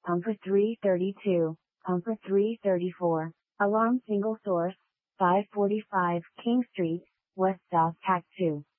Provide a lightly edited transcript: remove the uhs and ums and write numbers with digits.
Pumper 332, Pumper 334. Alarm single source, 545 King Street, West South Pack 2.